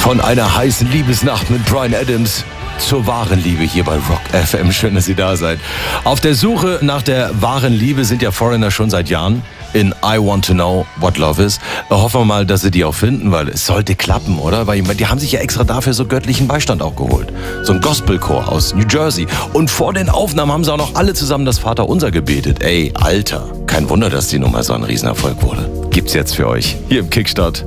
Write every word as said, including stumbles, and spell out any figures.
Von einer heißen Liebesnacht mit Bryan Adams zur wahren Liebe hier bei Rock F M. Schön, dass Sie da seid. Auf der Suche nach der wahren Liebe sind ja Foreigner schon seit Jahren in I Want to Know What Love Is. Hoffen wir mal, dass sie die auch finden, weil es sollte klappen, oder? Weil die haben sich ja extra dafür so göttlichen Beistand auch geholt. So ein Gospelchor aus New Jersey. Und vor den Aufnahmen haben sie auch noch alle zusammen das Vaterunser gebetet. Ey, Alter, kein Wunder, dass die Nummer so ein Riesenerfolg wurde. Gibt's jetzt für euch hier im Kickstart